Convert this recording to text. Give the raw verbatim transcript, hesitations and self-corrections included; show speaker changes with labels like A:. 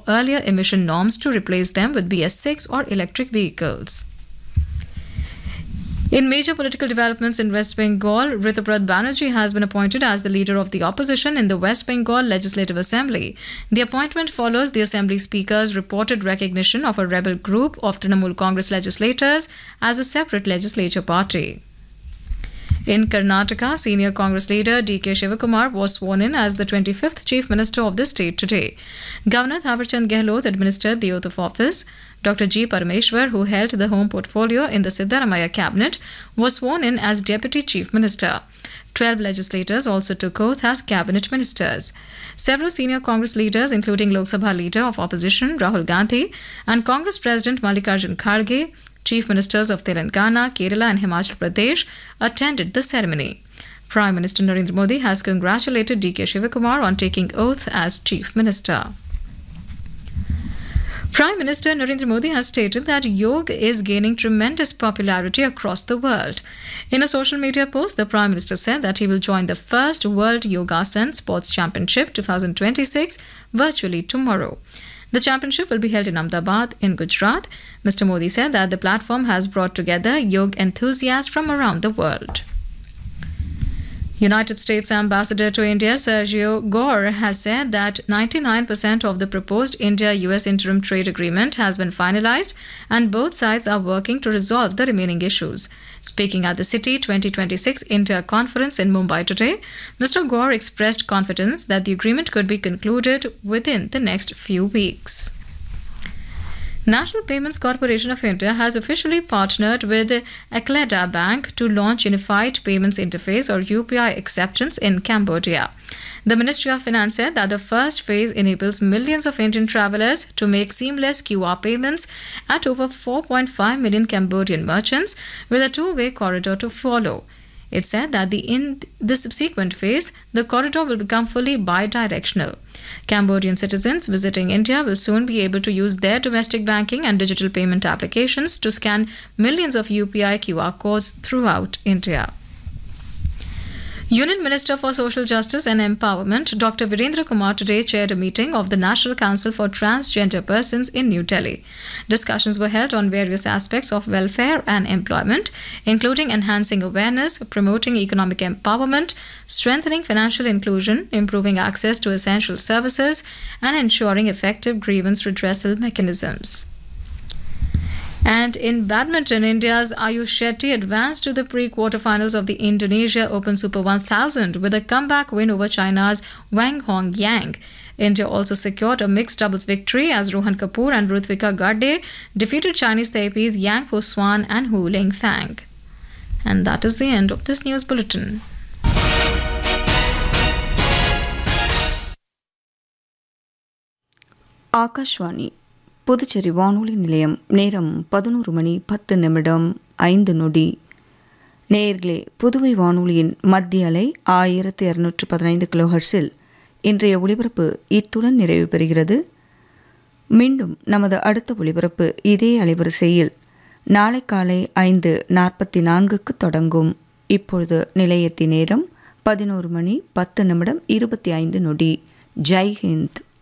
A: earlier emission norms to replace them with B S six or electric vehicles. In major political developments in West Bengal, Rituparad Banerjee has been appointed as the leader of the opposition in the West Bengal Legislative Assembly. The appointment follows the Assembly Speaker's reported recognition of a rebel group of Trinamool Congress legislators as a separate legislature party. In Karnataka, senior Congress leader D K Shivakumar was sworn in as the twenty-fifth Chief Minister of the state today. Governor Thaverchand Gehlot administered the oath of office. Doctor G. Parameshwar, who held the home portfolio in the Siddaramaiah cabinet, was sworn in as Deputy Chief Minister. Twelve legislators also took oath as cabinet ministers. Several senior Congress leaders, including Lok Sabha leader of opposition Rahul Gandhi and Congress President Mallikarjun Kharge, Chief Ministers of Telangana, Kerala and Himachal Pradesh, attended the ceremony. Prime Minister Narendra Modi has congratulated D K Shivakumar on taking oath as Chief Minister. Prime Minister Narendra Modi has stated that yoga is gaining tremendous popularity across the world. In a social media post, the Prime Minister said that he will join the first World Yogasan Sports Championship twenty twenty-six virtually tomorrow. The championship will be held in Ahmedabad in Gujarat. Mister Modi said that the platform has brought together yoga enthusiasts from around the world. United States Ambassador to India Sergio Gore has said that ninety-nine percent of the proposed India-U S interim trade agreement has been finalized and both sides are working to resolve the remaining issues. Speaking at the City twenty twenty-six India Conference in Mumbai today, Mister Gore expressed confidence that the agreement could be concluded within the next few weeks. National Payments Corporation of India has officially partnered with Akleda Bank to launch Unified Payments Interface or U P I acceptance in Cambodia. The Ministry of Finance said that the first phase enables millions of Indian travelers to make seamless Q R payments at over four point five million Cambodian merchants with a two-way corridor to follow. It said that the in the subsequent phase, the corridor will become fully bi-directional. Cambodian citizens visiting India will soon be able to use their domestic banking and digital payment applications to scan millions of U P I Q R codes throughout India. Union Minister for Social Justice and Empowerment Doctor Virendra Kumar today chaired a meeting of the National Council for Transgender Persons in New Delhi. Discussions were held on various aspects of welfare and employment, including enhancing awareness, promoting economic empowerment, strengthening financial inclusion, improving access to essential services, and ensuring effective grievance redressal mechanisms. And in badminton, India's Ayush Shetty advanced to the pre-quarterfinals of the Indonesia Open Super one thousand with a comeback win over China's Wang Hongyang. India also secured a mixed doubles victory as Rohan Kapoor and Rutvika Garde defeated Chinese Taipei's Yang Po Swan and Hu Lingfang. And that is the end of this news bulletin.
B: Akashwani Puducherry வானொலி நிலையம் நேரம் பதினோரு மணி பத்து நிமிடம் ஐந்து நொடி. நேயர்களே, புதுவை வானொலியின் மத்திய அலை ஆயிரத்தி இரநூற்று பதினைந்து கிலோஹெர்ட்ஸில் இன்றைய ஒலிபரப்பு இத்துடன் நிறைவு பெறுகிறது. மீண்டும் நமது அடுத்த ஒலிபரப்பு இதே அலைவரிசையில் நாளை காலை ஐந்து நாற்பத்தி நான்குக்கு தொடங்கும். இப்பொழுது நிலையத்தின் நேரம் பதினோரு மணி பத்து நிமிடம் இருபத்தி ஐந்து நொடி. ஜெய் ஹிந்த்.